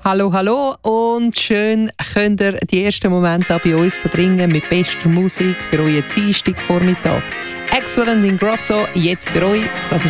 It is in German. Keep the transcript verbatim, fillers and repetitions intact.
Hallo, hallo und schön könnt ihr die ersten Momente bei uns verbringen mit bester Musik für euren Dienstagvormittag. Excellent in Grosso, jetzt für euch. Das